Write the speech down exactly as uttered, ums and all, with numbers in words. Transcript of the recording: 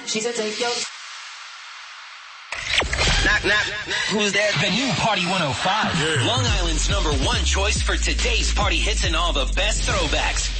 She said take your... Knock, knock, who's there? The new Party one oh five. Yeah. Long Island's number one choice for today's party hits and all the best throwbacks.